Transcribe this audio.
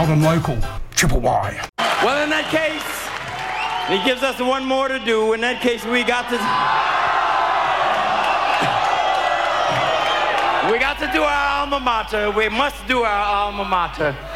loud and local. Triple Y. Well, in that case, he gives us one more to do. In that case, we got to do our alma mater. We must do our alma mater.